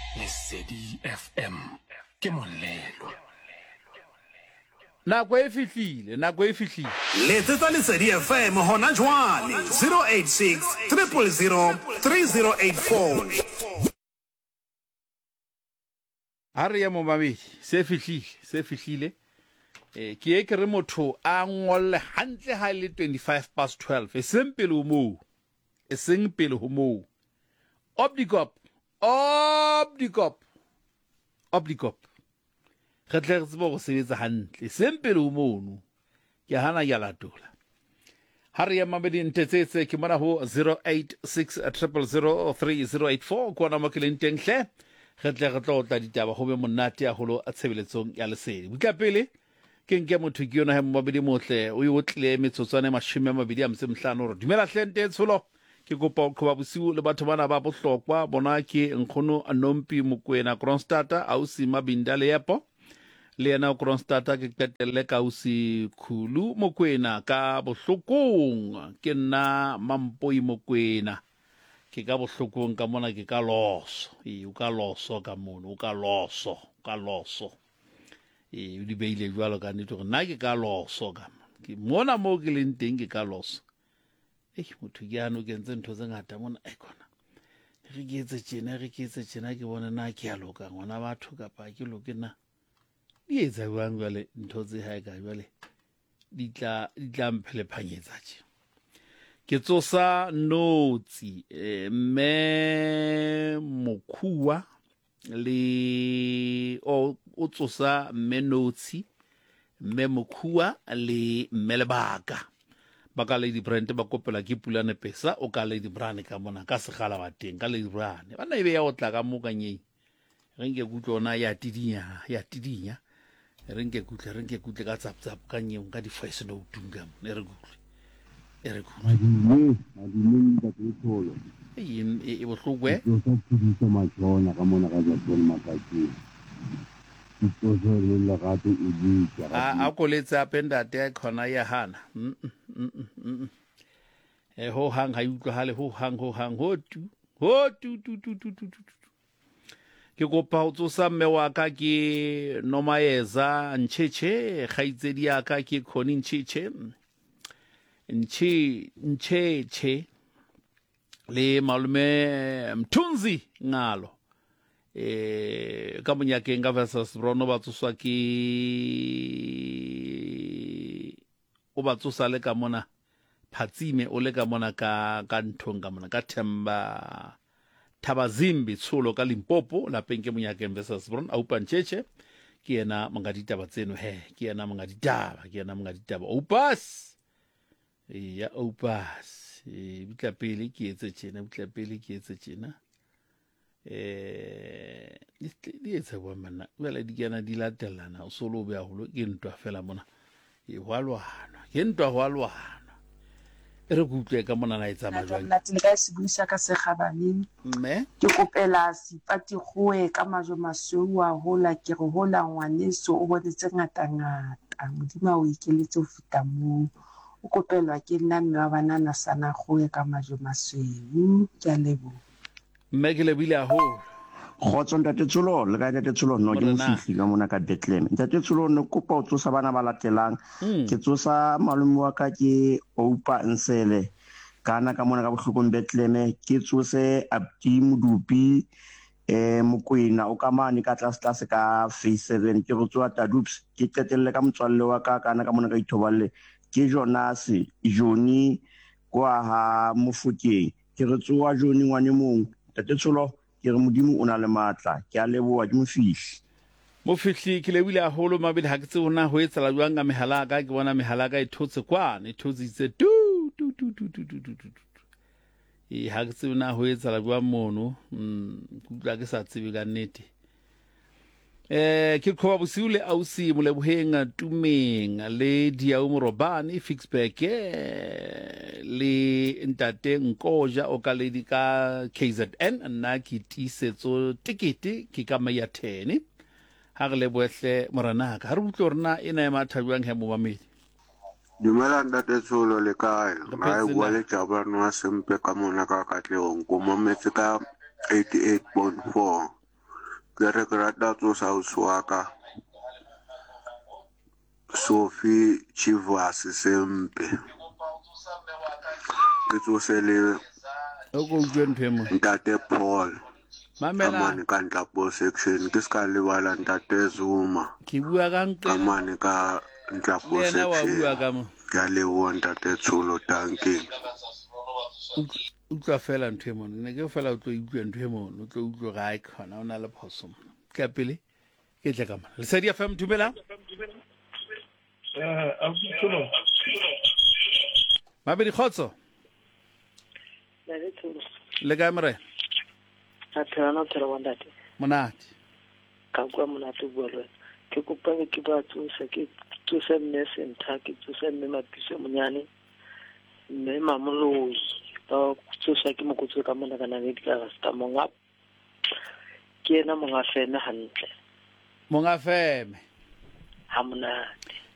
Lesedi FM ke molelo. Nako e fihlile. Letsetsa Lesedi FM hona jwale 086 000 3084. Ha re ya mo mamedi se fihlile. Ke re motho a ngolle hantle ha le 12:25 e seng pele ho moo. Obdicop re tle re tsebo go sebetsa hantle seng pele ho moo ke hana ya latola ha re ya mamedi ntetsetse ke mona ho 086 000 3084 kwana mo ke leng teng hle re tle re tlo tla ditaba go be monate a holo a tshebeletsong ya Lesedi butla pele ke nke motho ke yona ha mmabedi motle o yo tle metsotswane 25 re dumela hlente tsholo ke kopa o qhoba bosiu le batho bana ba bohlokwa bona ke nkgono Anompi Mokoena Kronstadta ausi Mabinda le Yepo le yena Kronstadta ke qetelle ka ausi Khulu Mokoena ka bohlokong ke nna Mampoi Mokoena ke ka bohlokong ka mona ke ka loso o ka loso ka mono o ka loso o di beile jwalo ka nnete gore nna ke ka loso ka ke mona mo ke leng teng ke ka loso motho ke ano ke ntse ntho tse ngata mona kona re ke etse tjena ke bona na ke a loka ngwana batho kapa ke loke na di etsa jwang jwale ntho tse hae ka jwale di tla mphelephanyetsa tje ke tsosa notsi mme Mokhuwa le o tsosa mme notsi mme Mokhuwa le Melebaka baka le di brand ba kopela ke Pulane Pesa o ka le di brand ka mona ka segala ba teng ka le di brand bana e be ya o tla ka mo ka nyeng re nke kutlona ya tidinya re nke kutle ka tsap ka nyeng ka di voice note tunga ne re kutle madile ka tsolo e bohlokwe o sa tsitsa matjona ka mona ka tsolo makatsi itsozo le gato e ditsa a koletsa pendate khona ya hana ho hang ha utlwahale ho hang ho tu ke kopa ho tsosa mme wa ka ke Nomayeza Ncheche khaitsedi ya ka ke Khoni Ncheche le malume Mthunzi ngalo ka monyakeng ka versus Brono ba tsoswa ke o ba tsosa le ka mona Phatsime o le ka mona ka nthong ka mona ka Thabazimbi tsholo ka Limpopo la penke monyakeng versus Brono aupa Ncheche ke yena monga ditaba tseno ke yena monga ditaba Oupas ya Oupas bitla pele ke etse tjena di etsa bua mana wela di kana di latelana o solo be a holo ke ntwa fela mona hwalwana re kutlwe ka mona na etsa majwang la tile ka se buisa ka se kgabaneng mme ke kopela sipati goe ka majo maseu a hola ke re hola ngwaneso o bodetse ngata modima o ikeletse o fita mo o kopelwa ke nna mme wa banana sana goe ka majo maseu ke a lebo mme ke lebile a ho khotso ntate tsolo le ka ntate tsolo no ke mofihli ka mona ka Bethlehem ntate tsolo no kopa o tsosa bana ba latelang ke tsosa malume wa ka ke Oupa Nsele kana ka mona ka bohlokong Bethlehem ke tsose Abdi Mudupi Mokoena o ka mane ka tlase ka Phase 7 ke go tswa Tadups ke qetelle ka motswalle wa ka kana ka mona ka Ithoballe ke Jonas Joni kwa ha Mofokeng ke re tsoa Joni ngwane mong tate tsolo ke re modimo o na le matla ke a leboa ke mofihli ke lebile a holo mabedi ha ke tsona ho etsa la jwang ka mehala ka ke bona mehala ka e thotse kwane thotsitse tu ha ke tsona ho etsa la jwang mono kutla ke sa tsebe ka nnete ke khoba bosiu le ausi Moleboheng Tumeng le Diao Morobane Fixback le ntate Nkoja o ka le di ka KZN nna ke tisetso tikete ke ka maya 10 ha re le bohle moranaka ha re utlwe rena ena ya mathabang he mo mamedi dumela ntate Tsholo le kae ga e bua le Jabano wa Sempe ka mona ka Katlehong ko mometse ka 88.4 ke re ke rata tsosa uswaka Sophie Chivasi Sempe ke tsose le o go utlwe ntho e mo Ntate Paul mamela kamane ka Ntlapo section ke ska lebala Ntate Zuma ke bua ka ntle kamane ka Ntlapo le na wa bua section ka mo ke le wo Ntate Tsholo tanking utlwa fela ntho e mo ne ke fela o tlo utlwa ntho e mo o tlo utlwa ga icon o na le phoso ka pele ke tle ka mana le sa di FM dumela Mabedi khotso le ka mre a tsana tsara wandate monate ka kwa monate bua le ke kopa ke ba tsosa ke tsosa nne senta ke tsosa nne mapiso monyane mme mamolo ba tsosa ke mokotso ka mona kana le ka sta monga ke ena monga fena hantle monga feme ha monate